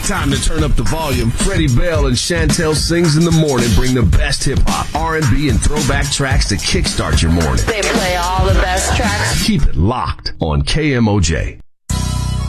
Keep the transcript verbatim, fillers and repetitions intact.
Time to turn up the volume. Freddie Bell and Chantel Sings in the Morning bring the best hip-hop, R and B, and throwback tracks to kickstart your morning. They play all the best tracks. Keep it locked on K M O J.